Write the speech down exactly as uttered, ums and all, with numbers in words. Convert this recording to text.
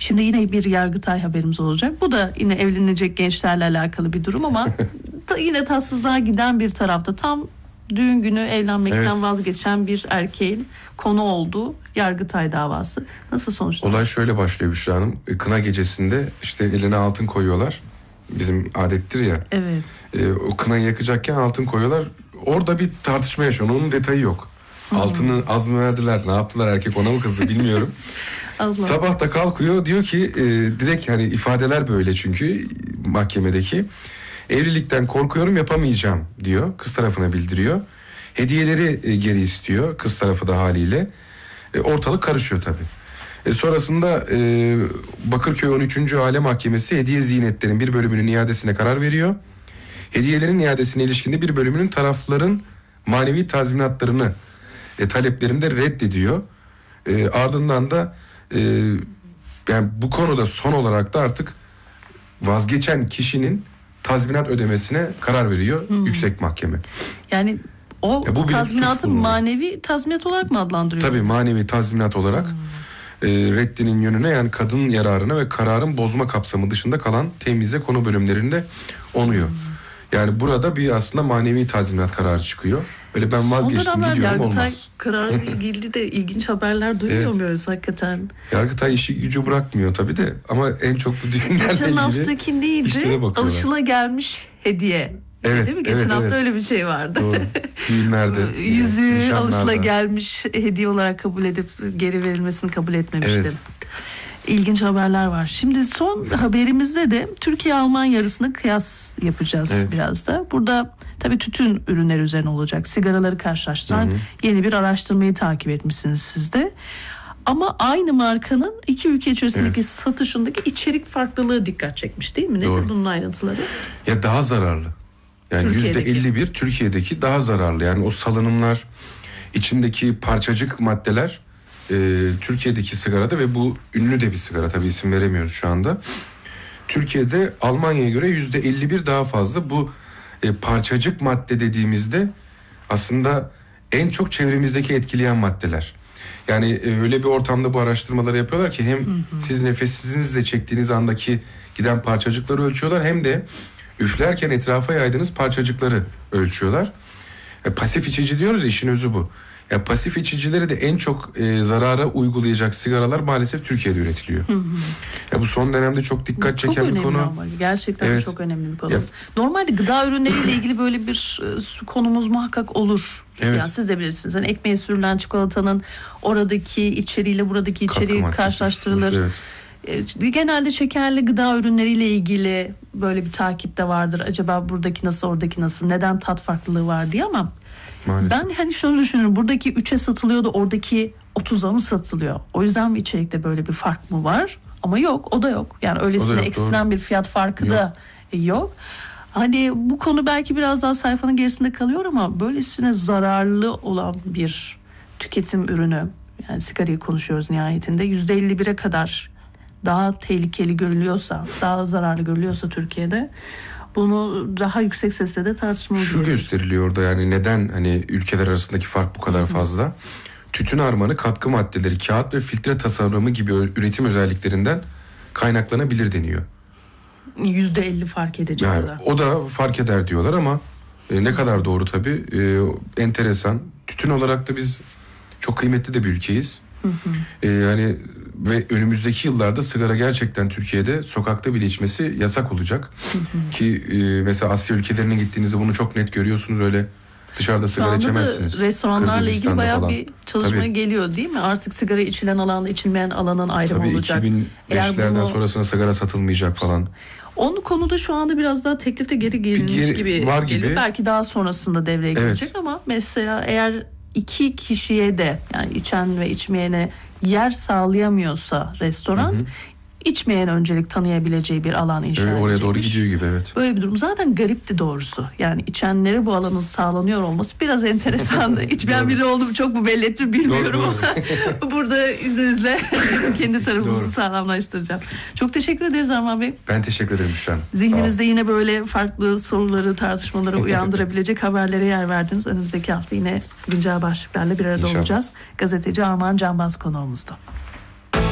Şimdi yine bir Yargıtay haberimiz olacak. Bu da yine evlenecek gençlerle alakalı bir durum ama da yine tatsızlığa giden bir tarafta. Tam düğün günü evlenmekten evet. vazgeçen bir erkeğin konu olduğu Yargıtay davası. Nasıl sonuçlanıyor? Olay şöyle başlıyor Büşra Hanım. Kına gecesinde işte eline altın koyuyorlar. Bizim adettir ya. Evet. E, o kınayı yakacakken altın koyuyorlar. Orada bir tartışma yaşıyor. Onun detayı yok. Hmm. Altını az mı verdiler? Ne yaptılar? Erkek ona mı kızdı bilmiyorum. Sabah da kalkıyor diyor ki e, direkt hani ifadeler böyle çünkü mahkemedeki. Evlilikten korkuyorum, yapamayacağım diyor. Kız tarafına bildiriyor. Hediyeleri e, geri istiyor. Kız tarafı da haliyle. E, ortalık karışıyor tabii. E, sonrasında e, Bakırköy on üçüncü Aile Mahkemesi hediye ziynetlerin bir bölümünün iadesine karar veriyor. Hediyelerin iadesine ilişkinde bir bölümünün tarafların manevi tazminatlarını e, taleplerinde reddediyor. E, ardından da e, yani bu konuda son olarak da artık vazgeçen kişinin tazminat ödemesine karar veriyor hmm. yüksek mahkeme. Yani o ya tazminatı manevi tazminat olarak mı adlandırıyor? Tabii manevi tazminat olarak hmm. e, reddinin yönüne yani kadın yararına ve kararın bozma kapsamı dışında kalan temize konu bölümlerinde onuyor. Hmm. Yani burada bir aslında manevi tazminat kararı çıkıyor. Öyle ben vazgeçtim gidiyorum olmaz. Kararla ilgili de ilginç haberler duymuyor evet. muyuz hakikaten? Yargıtay işi gücü bırakmıyor tabii de ama en çok bu düğünlerle ilgili geçen haftaki neydi? Alışılagelmiş hediye. Evet, değil mi? Geçen evet, hafta evet. öyle bir şey vardı. Doğru. Düğünlerde. Yüzüğü alışılagelmiş hediye olarak kabul edip geri verilmesini kabul etmemişti. Evet. İlginç haberler var. Şimdi son haberimizde de Türkiye-Almanya arasında kıyas yapacağız evet. biraz da. Burada tabii tütün ürünleri üzerine olacak. Sigaraları karşılaştıran hı hı. yeni bir araştırmayı takip etmişsiniz siz de. Ama aynı markanın iki ülke içerisindeki evet. satışındaki içerik farklılığı dikkat çekmiş değil mi? Nedir Doğru. bunun ayrıntıları? Ya daha zararlı. Yani yüzde elli bir Türkiye'deki daha zararlı. Yani o salınımlar, içindeki parçacık maddeler e, Türkiye'deki sigarada ve bu ünlü de bir sigara tabii isim veremiyoruz şu anda. Türkiye'de Almanya'ya göre yüzde elli bir daha fazla. Bu e, parçacık madde dediğimizde aslında en çok çevremizdeki etkileyen maddeler. Yani e, öyle bir ortamda bu araştırmaları yapıyorlar ki hem hı hı. siz nefesinizle çektiğiniz andaki giden parçacıkları ölçüyorlar hem de üflerken etrafa yaydığınız parçacıkları ölçüyorlar. E, pasif içici diyoruz ya, işin özü bu. Ya pasif içicileri de en çok e, zarara uygulayacak sigaralar maalesef Türkiye'de üretiliyor. Hı hı. Ya bu son dönemde çok dikkat çok çeken bir konu. Ama. Gerçekten evet. çok önemli bir konu. Ya, Normalde gıda ürünleriyle ilgili böyle bir e, konumuz muhakkak olur. Evet. Ya siz de bilirsiniz. Yani ekmeğe sürülen çikolatanın oradaki içeriğiyle buradaki içeriği karşılaştırılır. Evet. Genelde şekerli gıda ürünleriyle ilgili böyle bir takip de vardır. Acaba buradaki nasıl, oradaki nasıl, neden tat farklılığı var diye ama maalesef. Ben hani şunu düşünüyorum. Buradaki üçe satılıyor da oradaki otuza mı satılıyor? O yüzden mi içerikte böyle bir fark mı var? Ama yok, o da yok. Yani öylesine yok, ekstrem doğru. bir fiyat farkı yok. da yok. Hani bu konu belki biraz daha sayfanın gerisinde kalıyor ama böylesine zararlı olan bir tüketim ürünü, yani sigarayı konuşuyoruz nihayetinde, yüzde elli bire kadar daha tehlikeli görülüyorsa, daha zararlı görülüyorsa Türkiye'de, bunu daha yüksek sesle de tartışmalıyız. Şu gösteriliyor orada, yani neden hani ülkeler arasındaki fark bu kadar fazla? Tütün harmanı katkı maddeleri, kağıt ve filtre tasarımı gibi üretim özelliklerinden kaynaklanabilir deniyor. yüzde elli fark edecek yani, kadar. O da fark eder diyorlar ama e, ne kadar doğru tabii, e, enteresan. Tütün olarak da biz çok kıymetli de bir ülkeyiz. Hı hı. E, yani ve önümüzdeki yıllarda sigara gerçekten Türkiye'de sokakta bile içmesi yasak olacak. Hı hı. Ki e, mesela Asya ülkelerine gittiğinizde bunu çok net görüyorsunuz, öyle dışarıda sigara içemezsiniz. Şu anda da restoranlarla ilgili bayağı falan bir çalışma Tabii. geliyor değil mi? Artık sigara içilen alanla içilmeyen alanın ayrımı Tabii olacak. Tabii iki bin beşlerden bunu... sonrasında sigara satılmayacak falan. Onun konuda şu anda biraz daha teklifte geri gelinmiş geri, gibi var geliyor. Gibi. Belki daha sonrasında devreye evet. girecek ama mesela eğer iki kişiye de, yani içen ve içmeyene yer sağlayamıyorsa restoran, hı hı. içmeyen öncelik tanıyabileceği bir alan inşa edecekmiş. Oraya doğru gidiyor gibi, evet. Böyle bir durum zaten garipti doğrusu. Yani içenlere bu alanın sağlanıyor olması biraz enteresandı. İçmeyen biri olduğumu çok mu belli ettim bilmiyorum doğru, doğru. ama burada izninizle kendi tarafımızı doğru. sağlamlaştıracağım. Çok teşekkür ederiz Armağan Bey. Ben teşekkür ederim Büşra. Zihnimizde yine böyle farklı soruları, tartışmaları uyandırabilecek haberlere yer verdiniz. Önümüzdeki hafta yine güncel başlıklarla bir arada İnşallah. olacağız. Gazeteci Armağan Canbaz konuğumuzdu.